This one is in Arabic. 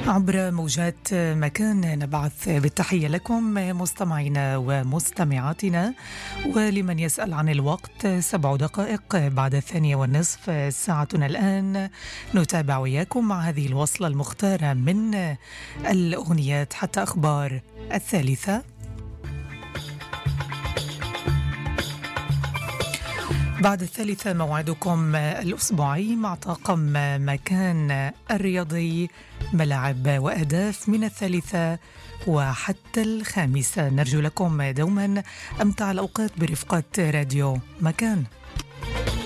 عبر موجات مكان نبعث بالتحية لكم مستمعينا ومستمعاتنا، ولمن يسأل عن الوقت 7 دقائق بعد 2:30 ساعتنا الآن. نتابع وياكم مع هذه الوصلة المختارة من الأغنيات حتى أخبار 3. بعد 3 موعدكم الأسبوعي مع طاقم مكان الرياضي، ملاعب وأهداف من 3 وحتى 5. نرجو لكم دوما أمتع الأوقات برفقة راديو مكان.